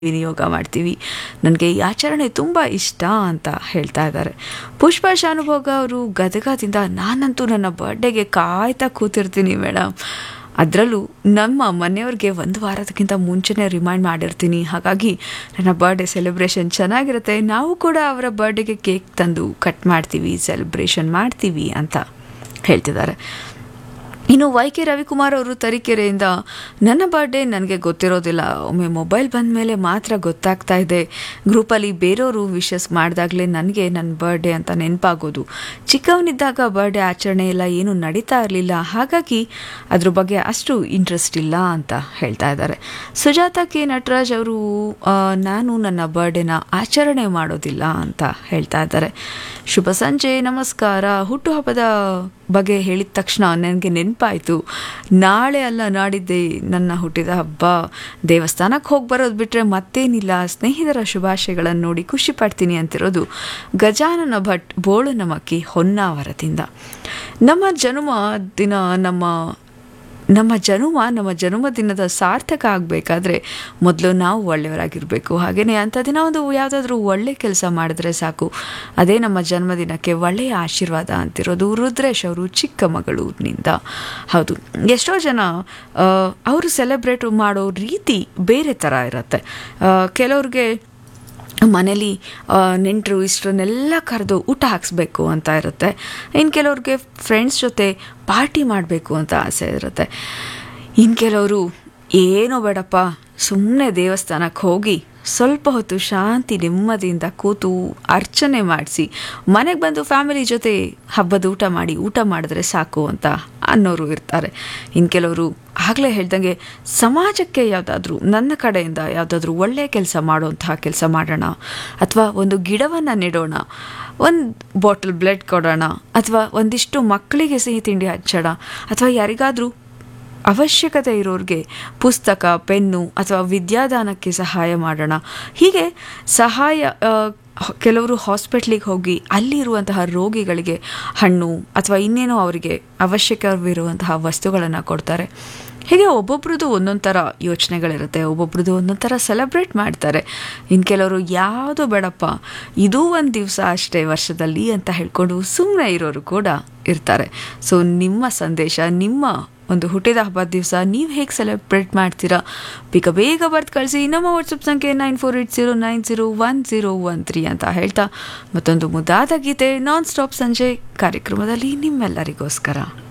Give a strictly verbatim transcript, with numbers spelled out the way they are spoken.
ವಿನಿಯೋಗ ಮಾಡ್ತೀವಿ. ನನಗೆ ಈ ಆಚರಣೆ ತುಂಬ ಇಷ್ಟ ಅಂತ ಹೇಳ್ತಾ ಇದ್ದಾರೆ. ಪುಷ್ಪ ಶಾನುಭೋಗ ಅವರು ಗದಗದಿಂದ, ನಾನಂತೂ ನನ್ನ ಬರ್ಡೇಗೆ ಕಾಯ್ತಾ ಕೂತಿರ್ತೀನಿ ಮೇಡಮ್. ಅದರಲ್ಲೂ ನಮ್ಮ ಮನೆಯವ್ರಿಗೆ ಒಂದು ವಾರದಕ್ಕಿಂತ ಮುಂಚೆನೇ ರಿಮೈಂಡ್ ಮಾಡಿರ್ತೀನಿ. ಹಾಗಾಗಿ ನನ್ನ ಬರ್ಡೇ ಸೆಲೆಬ್ರೇಷನ್ ಚೆನ್ನಾಗಿರುತ್ತೆ. ನಾವು ಕೂಡ ಅವರ ಬರ್ಡೇಗೆ ಕೇಕ್ ತಂದು ಕಟ್ ಮಾಡ್ತೀವಿ, ಸೆಲೆಬ್ರೇಷನ್ ಮಾಡ್ತೀವಿ ಅಂತ ಹೇಳ್ತಿದ್ದಾರೆ. ಇನ್ನು ವೈ ಕೆ ರವಿಕುಮಾರ್ ಅವರು ತರೀಕೆರೆಯಿಂದ, ನನ್ನ ಬರ್ಡೇ ನನಗೆ ಗೊತ್ತಿರೋದಿಲ್ಲ, ಒಮ್ಮೆ ಮೊಬೈಲ್ ಬಂದ ಮೇಲೆ ಮಾತ್ರ ಗೊತ್ತಾಗ್ತಾ ಇದೆ. ಗ್ರೂಪಲ್ಲಿ ಬೇರೆಯವರು ವಿಶಸ್ ಮಾಡಿದಾಗಲೇ ನನಗೆ ನನ್ನ ಬರ್ಡೇ ಅಂತ ನೆನಪಾಗೋದು. ಚಿಕ್ಕವನಿದ್ದಾಗ ಬರ್ಡೇ ಆಚರಣೆ ಎಲ್ಲ ಏನೂ ನಡೀತಾ ಇರಲಿಲ್ಲ, ಹಾಗಾಗಿ ಅದ್ರ ಬಗ್ಗೆ ಅಷ್ಟು ಇಂಟ್ರೆಸ್ಟ್ ಇಲ್ಲ ಅಂತ ಹೇಳ್ತಾ ಇದ್ದಾರೆ. ಸುಜಾತ ಕೆ ನಟರಾಜ್ ಅವರು, ನಾನು ನನ್ನ ಬರ್ಡೇನ ಆಚರಣೆ ಮಾಡೋದಿಲ್ಲ ಅಂತ ಹೇಳ್ತಾ ಇದ್ದಾರೆ. ಶುಭ ಸಂಜೆ, ನಮಸ್ಕಾರ. ಹುಟ್ಟುಹಬ್ಬದ ಬಗ್ಗೆ ಹೇಳಿದ ತಕ್ಷಣ ನನಗೆ ನೆನಪಾಯಿತು, ನಾಳೆ ಅಲ್ಲ ನಾಡಿದ್ದೆ ನನ್ನ ಹುಟ್ಟಿದ ಹಬ್ಬ. ದೇವಸ್ಥಾನಕ್ಕೆ ಹೋಗಿ ಬರೋದು ಬಿಟ್ಟರೆ ಮತ್ತೇನಿಲ್ಲ. ಸ್ನೇಹಿತರ ಶುಭಾಶಯಗಳನ್ನು ನೋಡಿ ಖುಷಿ ಪಡ್ತೀನಿ ಅಂತಿರೋದು ಗಜಾನನ ಭಟ್ ಬೋಳನಮಕ್ಕಿ ಹೊನ್ನಾವರದಿಂದ. ನಮ್ಮ ಜನ್ಮ ದಿನ ನಮ್ಮ ನಮ್ಮ ಜನುಮ ನಮ್ಮ ಜನ್ಮದಿನದ ಸಾರ್ಥಕ ಆಗಬೇಕಾದ್ರೆ ಮೊದಲು ನಾವು ಒಳ್ಳೆಯವರಾಗಿರಬೇಕು. ಹಾಗೆಯೇ ಅಂಥ ದಿನ ಒಂದು ಯಾವುದಾದ್ರೂ ಒಳ್ಳೆ ಕೆಲಸ ಮಾಡಿದ್ರೆ ಸಾಕು, ಅದೇ ನಮ್ಮ ಜನ್ಮದಿನಕ್ಕೆ ಒಳ್ಳೆಯ ಆಶೀರ್ವಾದ ಅಂತಿರೋದು ರುದ್ರೇಶ್ ಅವರು ಚಿಕ್ಕಮಗಳೂರಿನಿಂದ. ಹೌದು, ಎಷ್ಟೋ ಜನ ಅವರು ಸೆಲೆಬ್ರೇಟ್ ಮಾಡೋ ರೀತಿ ಬೇರೆ ಥರ ಇರುತ್ತೆ. ಕೆಲವ್ರಿಗೆ ಮನೇಲಿ ನೆಂಟರು ಇಷ್ಟರನ್ನೆಲ್ಲ ಕರೆದು ಊಟ ಹಾಕಿಸ್ಬೇಕು ಅಂತ ಇರುತ್ತೆ. ಇನ್ನು ಕೆಲವ್ರಿಗೆ ಫ್ರೆಂಡ್ಸ್ ಜೊತೆ ಪಾರ್ಟಿ ಮಾಡಬೇಕು ಅಂತ ಆಸೆ ಇರುತ್ತೆ. ಇನ್ನು ಕೆಲವರು ಏನೋ ಬೇಡಪ್ಪ, ಸುಮ್ಮನೆ ದೇವಸ್ಥಾನಕ್ಕೆ ಹೋಗಿ ಸ್ವಲ್ಪ ಹೊತ್ತು ಶಾಂತಿ ನೆಮ್ಮದಿಯಿಂದ ಕೂತು ಅರ್ಚನೆ ಮಾಡಿಸಿ ಮನೆಗೆ ಬಂದು ಫ್ಯಾಮಿಲಿ ಜೊತೆ ಹಬ್ಬದ ಊಟ ಮಾಡಿ ಊಟ ಮಾಡಿದ್ರೆ ಸಾಕು ಅಂತ ಅನ್ನೋರು ಇರ್ತಾರೆ. ಇನ್ನು ಕೆಲವರು ಆಗಲೇ ಹೇಳ್ದಂಗೆ ಸಮಾಜಕ್ಕೆ ಯಾವುದಾದ್ರೂ ನನ್ನ ಕಡೆಯಿಂದ ಯಾವುದಾದ್ರೂ ಒಳ್ಳೆಯ ಕೆಲಸ ಮಾಡೋಂತಹ ಕೆಲಸ ಮಾಡೋಣ, ಅಥವಾ ಒಂದು ಗಿಡವನ್ನು ನೆಡೋಣ, ಒಂದು ಬಾಟಲ್ ಬ್ಲಡ್ ಕೊಡೋಣ, ಅಥವಾ ಒಂದಿಷ್ಟು ಮಕ್ಕಳಿಗೆ ಸಿಹಿ ತಿಂಡಿ ಹಂಚೋಣ, ಅಥವಾ ಯಾರಿಗಾದರೂ ಅವಶ್ಯಕತೆ ಇರೋರಿಗೆ ಪುಸ್ತಕ, ಪೆನ್ನು ಅಥವಾ ವಿದ್ಯಾದಾನಕ್ಕೆ ಸಹಾಯ ಮಾಡೋಣ. ಹೀಗೆ ಸಹಾಯ, ಕೆಲವರು ಹಾಸ್ಪಿಟ್ಲಿಗೆ ಹೋಗಿ ಅಲ್ಲಿರುವಂತಹ ರೋಗಿಗಳಿಗೆ ಹಣ್ಣು ಅಥವಾ ಇನ್ನೇನೋ ಅವರಿಗೆ ಅವಶ್ಯಕವಿರುವಂತಹ ವಸ್ತುಗಳನ್ನು ಕೊಡ್ತಾರೆ. ಹೀಗೆ ಒಬ್ಬೊಬ್ರದ್ದು ಒಂದೊಂದು ಥರ ಯೋಚನೆಗಳಿರುತ್ತೆ, ಒಬ್ಬೊಬ್ರದ್ದು ಒಂದೊಂದು ಥರ ಸೆಲೆಬ್ರೇಟ್ ಮಾಡ್ತಾರೆ. ಇನ್ನು ಕೆಲವರು ಯಾವುದೋ ಬೇಡಪ್ಪ, ಇದೂ ಒಂದು ದಿವಸ ಅಷ್ಟೇ ವರ್ಷದಲ್ಲಿ ಅಂತ ಹೇಳ್ಕೊಂಡು ಸುಮ್ಮನೆ ಇರೋರು ಕೂಡ ಇರ್ತಾರೆ. ಸೊ ನಿಮ್ಮ ಸಂದೇಶ, ನಿಮ್ಮ ಒಂದು ಹುಟ್ಟಿದ ಹಬ್ಬದ ದಿವಸ ನೀವು ಹೇಗೆ ಸೆಲೆಬ್ರೇಟ್ ಮಾಡ್ತೀರಾ ಬೇಗ ಬೇಗ ಬರ್ದು ಕಳಿಸಿ. ನಮ್ಮ ವಾಟ್ಸಪ್ ಸಂಖ್ಯೆ nine four eight zero nine zero one zero one three ಅಂತ ಹೇಳ್ತಾ ಮತ್ತೊಂದು ಮುದ್ದಾದ ಗೀತೆ ನಾನ್ ಸ್ಟಾಪ್ ಸಂಜೆ ಕಾರ್ಯಕ್ರಮದಲ್ಲಿ ನಿಮ್ಮೆಲ್ಲರಿಗೋಸ್ಕರ.